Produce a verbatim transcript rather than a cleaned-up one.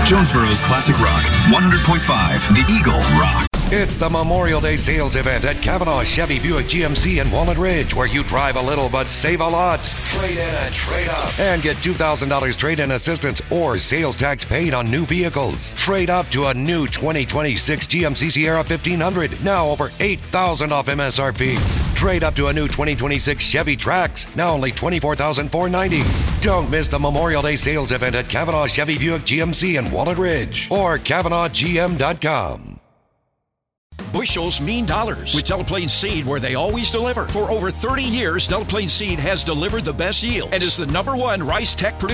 Jonesboro's Classic Rock, one hundred point five, The Eagle Rock. It's the Memorial Day sales event at Kavanaugh Chevy Buick G M C in Walnut Ridge, where you drive a little but save a lot. Trade in and trade up. And get two thousand dollars trade-in assistance or sales tax paid on new vehicles. Trade up to a new twenty twenty-six G M C Sierra fifteen hundred, now over eight thousand dollars off M S R P. Trade up to a new twenty twenty-six Chevy Trax, now only twenty-four thousand four hundred ninety dollars. Don't miss the Memorial Day sales event at Kavanaugh Chevy Buick G M C in Walnut Ridge or Kavanaugh G M dot com. Bushels mean dollars with Delaplane Seed, where they always deliver. For over thirty years, Delaplane Seed has delivered the best yield and is the number one rice tech producer.